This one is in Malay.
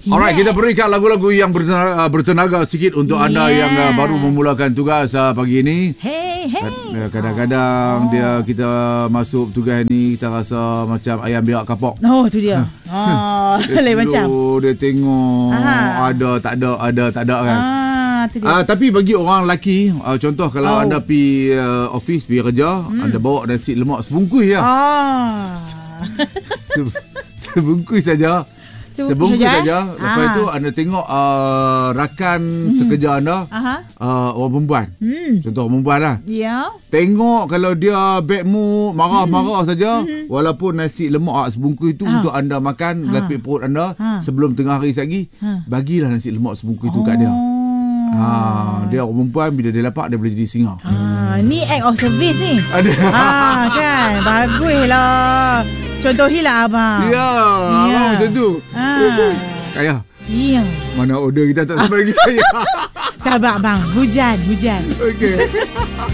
Alright, kita berikan lagu-lagu yang bertenaga sikit untuk anda yang baru memulakan tugas pagi ini. Hey. Kadang-kadang kita masuk tugas ni, kita rasa macam ayam berak kapok. Oh, tu dia. Lain macam. Dia tengok ada tak ada kan. Tu dia. Tapi bagi orang lelaki, contoh kalau anda pergi office, pergi kerja, anda bawa nasi lemak sebungkus je. Sebungkus saja. Sebungkus saja. Lepas itu anda tengok rakan sekerja anda, orang perempuan. Contoh orang perempuan lah. Ya. Tengok kalau dia bad mood, marah-marah saja, walaupun nasi lemak sebungkus itu untuk anda makan, lapik perut anda sebelum tengah hari lagi, bagilah nasi lemak sebungkus itu kat dia. Dia orang perempuan, bila dia lapar dia boleh jadi singa. Ni act of service ni. Ada. Kan. Baguslah. Contohilah abang. Ya. Abang macam tu. Kaya. Ya. Mana order kita tak sampai lagi kaya. Sabar bang. Hujan. Okey.